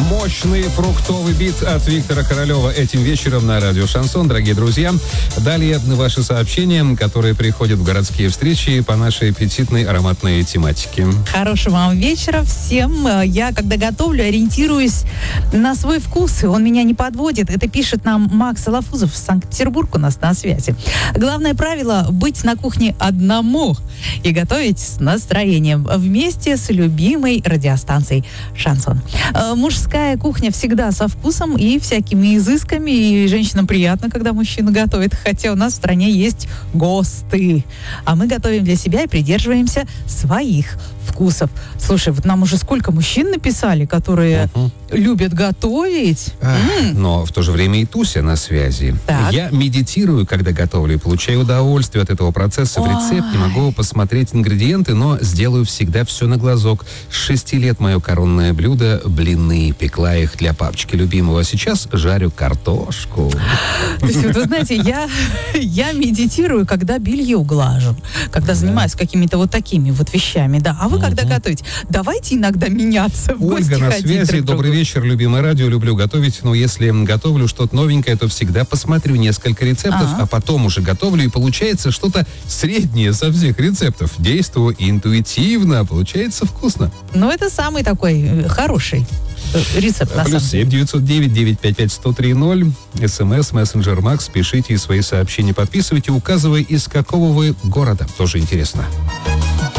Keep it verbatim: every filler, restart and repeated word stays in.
Мощный фруктовый бит от Виктора Королева этим вечером на радио «Шансон», дорогие друзья. Далее ваши сообщения, которые приходят в городские встречи по нашей аппетитной ароматной тематике. Хорошего вам вечера всем. Я, когда готовлю, ориентируюсь на свой вкус, и он меня не подводит. Это пишет нам Макс Алафузов, Санкт-Петербург у нас на связи. Главное правило — быть на кухне одному и готовить с настроением вместе с любимой радиостанцией «Шансон». Мужская кухня всегда со вкусом и всякими изысками, и женщинам приятно, когда мужчина готовит, хотя у нас в стране есть ГОСТы. А мы готовим для себя и придерживаемся своих вкусов. Слушай, вот нам уже сколько мужчин написали, которые uh-huh. любят готовить. А, mm. Но в то же время и Туся на связи. Так. Я медитирую, когда готовлю, и получаю удовольствие от этого процесса. В рецепт не могу посмотреть ингредиенты, но сделаю всегда все на глазок. С шести лет мое коронное блюдо — блины. Пекла их для папочки любимого. А сейчас жарю картошку. То есть, вот, вы знаете, я, я медитирую, когда белье глажу, когда занимаюсь какими-то вот такими вот вещами, да. А вы uh-huh. когда готовите? Давайте иногда меняться в гости. Ольга на связи. Добрый вечер, любимое радио. Люблю готовить, но если готовлю что-то новенькое, то всегда посмотрю несколько рецептов, uh-huh. а потом уже готовлю, и получается что-то среднее со всех рецептов. Действую интуитивно, получается вкусно. Ну, это самый такой э, хороший рецепт, на Плюс самом семь девятьсот девять девятьсот пятьдесят пять сто три ноль. СМС, мессенджер Макс. Пишите свои сообщения, подписывайте, указывая, из какого вы города. Тоже интересно.